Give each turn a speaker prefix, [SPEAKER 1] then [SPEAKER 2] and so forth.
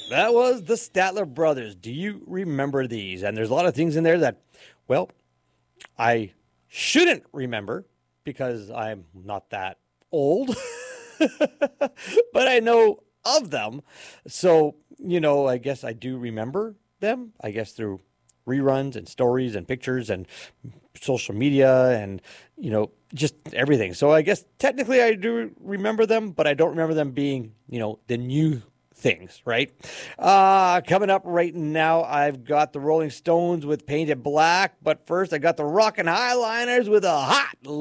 [SPEAKER 1] That was the Statler Brothers. Do you remember these? And there's a lot of things in there that, well, I shouldn't remember because I'm not that old, but I know of them. So, I guess I do remember them, I guess through reruns and stories and pictures and social media and, just everything. So I guess technically I do remember them, but I don't remember them being, the new things, right? Coming up right now, I've got the Rolling Stones with Painted Black, but first I got the Rockin' Highliners with a hot